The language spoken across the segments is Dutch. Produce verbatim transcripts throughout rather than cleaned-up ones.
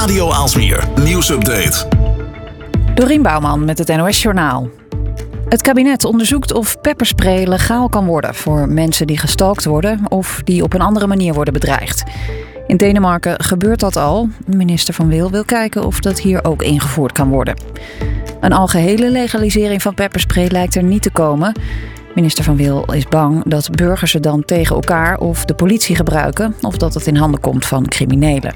Radio Aalsmeer nieuwsupdate. Dorien Bouwman met het N O S-journaal. Het kabinet onderzoekt of pepperspray legaal kan worden voor mensen die gestalkt worden of die op een andere manier worden bedreigd. In Denemarken gebeurt dat al. Minister Van Wil wil kijken of dat hier ook ingevoerd kan worden. Een algehele legalisering van pepperspray lijkt er niet te komen. Minister Van Wil is bang dat burgers het dan tegen elkaar of de politie gebruiken of dat het in handen komt van criminelen.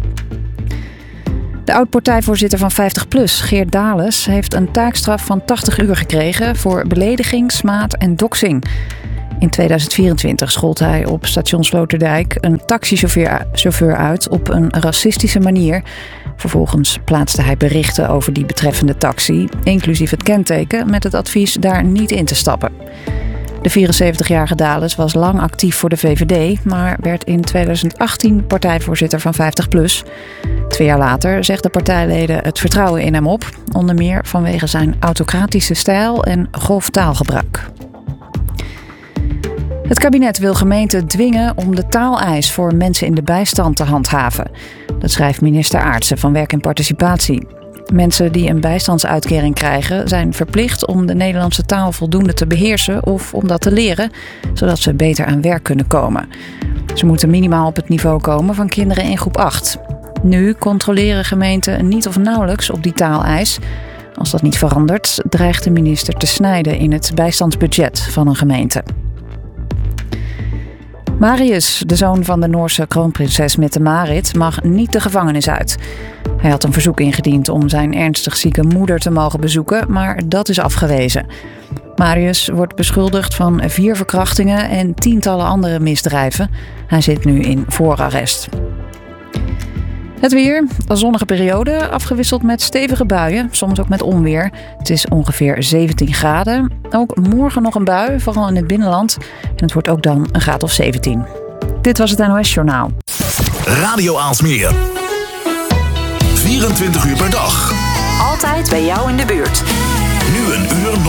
De oud-partijvoorzitter van vijftig plus, Geert Dales, heeft een taakstraf van tachtig uur gekregen voor belediging, smaad en doxing. In tweeduizend vierentwintig schold hij op station Sloterdijk een taxichauffeur uit op een racistische manier. Vervolgens plaatste hij berichten over die betreffende taxi, inclusief het kenteken, met het advies daar niet in te stappen. De vierenzeventigjarige Dales was lang actief voor de V V D, maar werd in tweeduizend achttien partijvoorzitter van vijftig plus. Twee jaar later zegden partijleden het vertrouwen in hem op, onder meer vanwege zijn autocratische stijl en grof taalgebruik. Het kabinet wil gemeenten dwingen om de taaleis voor mensen in de bijstand te handhaven. Dat schrijft minister Aartsen van Werk en Participatie. Mensen die een bijstandsuitkering krijgen zijn verplicht om de Nederlandse taal voldoende te beheersen of om dat te leren, zodat ze beter aan werk kunnen komen. Ze moeten minimaal op het niveau komen van kinderen in groep acht. Nu controleren gemeenten niet of nauwelijks op die taaleis. Als dat niet verandert, dreigt de minister te snijden in het bijstandsbudget van een gemeente. Marius, de zoon van de Noorse kroonprinses Mette-Marit, mag niet de gevangenis uit. Hij had een verzoek ingediend om zijn ernstig zieke moeder te mogen bezoeken, maar dat is afgewezen. Marius wordt beschuldigd van vier verkrachtingen en tientallen andere misdrijven. Hij zit nu in voorarrest. Het weer, een zonnige periode, afgewisseld met stevige buien, soms ook met onweer. Het is ongeveer zeventien graden. Ook morgen nog een bui, vooral in het binnenland. En het wordt ook dan een graad of zeventien. Dit was het N O S-journaal. Radio Aalsmeer. vierentwintig uur per dag. Altijd bij jou in de buurt. Nu een uur